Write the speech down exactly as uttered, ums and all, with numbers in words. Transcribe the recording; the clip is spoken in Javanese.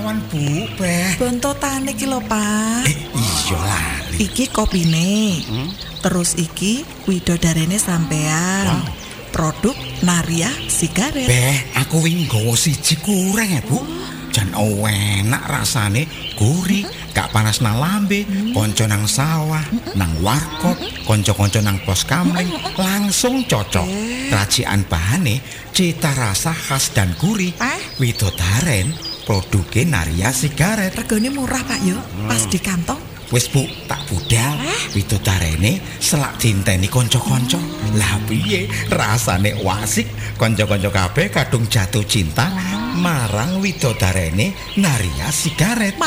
awan Bu, Beh. Bontotane iki lho, Pak. Eh, iya lali. Iki kopine. Hmm? Terus iki widodarene sampean. Wow. Produk Naria Sigaret. Beh, aku wingi nggawa siji kurang ya, Bu. Jan enak rasane, gurih, gak panas nang lambe, konco nang sawah, nang warkop, konco-konco nang pos kamling, langsung cocok. Racikan bahane, cita rasa khas dan gurih. Eh? Widodaren, produknya Naria Sigaret. Regane murah, Pak yo. Pas di kantong. Wis Bu, tak budal. Widodarene selak dinteni konco-konco. Lah piye rasane wasik, konco-konco kabeh kadung jatuh cinta marang widodarene Naria Sigaret.